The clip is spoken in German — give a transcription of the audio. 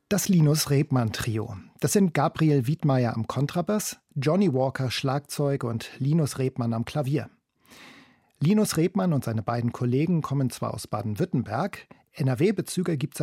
Das Linus-Rebmann-Trio. Das sind Gabriel Wiedmeier am Kontrabass, Johnny Walker Schlagzeug und Linus Rebmann am Klavier. Linus Rebmann und seine beiden Kollegen kommen zwar aus Baden-Württemberg, NRW-Bezüge gibt's